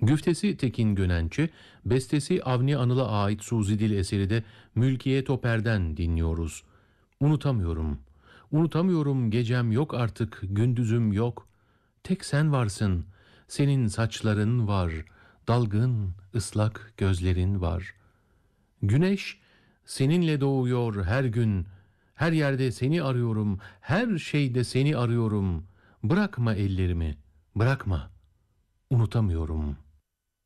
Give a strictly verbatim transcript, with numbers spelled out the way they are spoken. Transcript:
Güftesi Tekin Gönenç'e, bestesi Avni Anıl'a ait Suzi Dil eseri de Mülkiye Toper'den dinliyoruz. Unutamıyorum, unutamıyorum, gecem yok artık, gündüzüm yok. Tek sen varsın, senin saçların var, dalgın, ıslak gözlerin var. Güneş seninle doğuyor her gün, her yerde seni arıyorum, her şeyde seni arıyorum. Bırakma ellerimi, bırakma, unutamıyorum.''